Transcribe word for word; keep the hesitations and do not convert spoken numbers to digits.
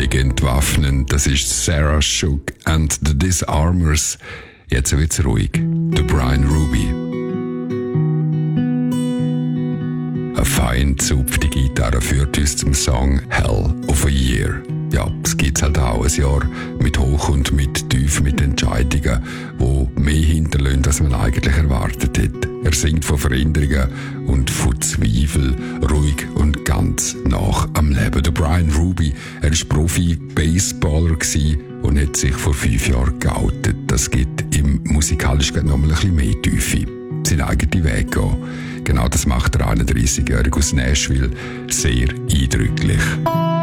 ruhig entwaffnen. Das ist Sarah Shook and the Disarmers. Jetzt wird's ruhig. Der Brian Ruby. Eine fein zupfte Gitarre führt uns zum Song Hell of a Year. Ja, es gibt halt auch ein Jahr mit Hoch und mit Tief, mit Entscheidungen, die mehr hinterlassen, als man eigentlich erwartet hat. Er singt von Veränderungen und von Zweifel, ruhig und ganz nach am Leben. Der Brian Ruby, er war Profi-Baseballer und hat sich vor fünf Jahren geoutet. Das gibt im musikalisch noch mal ein bisschen mehr Tiefe. Seinen eigenen Weg gehen. Genau das macht der einunddreißigjährige aus Nashville sehr eindrücklich.